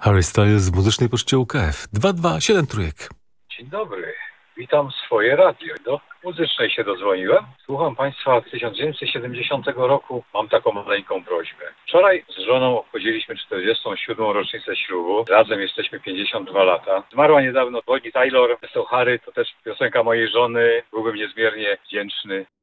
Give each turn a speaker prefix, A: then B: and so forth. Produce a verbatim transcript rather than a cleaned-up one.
A: Harry Styles z muzycznej poczty U K F. dwa dwa siedem trójek.
B: Dzień dobry, witam swoje radio. Do muzycznej się dodzwoniłem. Słucham Państwa od tysiąc dziewięćset siedemdziesiątego roku. Mam taką maleńką prośbę. Wczoraj z żoną obchodziliśmy czterdziestą siódmą rocznicę ślubu. Razem jesteśmy pięćdziesiąt dwa lata. Zmarła niedawno Bonnie Tyler. Jest to Harry, to też piosenka mojej żony. Byłbym niezmiernie wdzięczny.